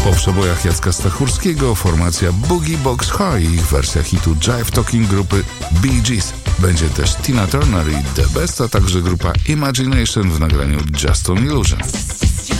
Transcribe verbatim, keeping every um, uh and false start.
Po przebojach Jacka Stachurskiego formacja Boogie Box High, wersja hitu Jive Talking grupy Bee Gees. Będzie też Tina Turner i The Best, a także grupa Imagination w nagraniu Just an Illusion.